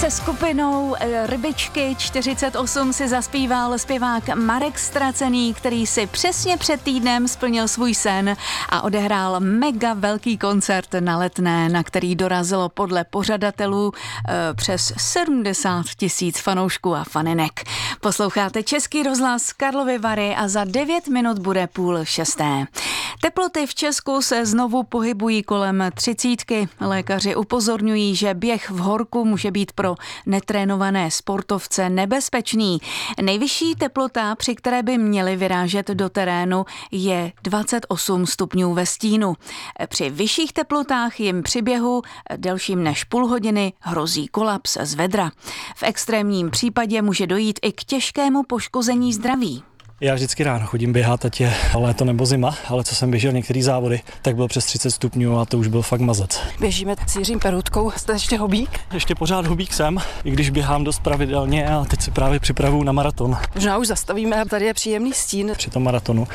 Se skupinou Rybičky 48 si zaspíval zpěvák Marek Stracený, který si přesně před týdnem splnil svůj sen a odehrál mega velký koncert na Letné, na který dorazilo podle pořadatelů přes 70 000 fanoušků a faninek. Posloucháte Český rozhlas Karlovy Vary a za 9 minut bude 5:30. Teploty v Česku se znovu pohybují kolem 30. Lékaři upozorňují, že běh v horku může být pro netrénované sportovce nebezpečný. Nejvyšší teplota, při které by měli vyrážet do terénu, je 28 stupňů ve stínu. Při vyšších teplotách jim při běhu delším než půl hodiny hrozí kolaps z vedra. V extrémním případě může dojít i k těžkému poškození zdraví. Já vždycky ráno chodím běhat, ať je léto nebo zima, ale co jsem běžel některé závody, tak bylo přes 30 stupňů a to už byl fakt mazec. Běžíme s Jiřím Perutkou, jste ještě hobík? Ještě pořád hobík jsem, i když běhám dost pravidelně a teď se právě připravuju na maraton. Možná už zastavíme, tady je příjemný stín. Při tom maratonu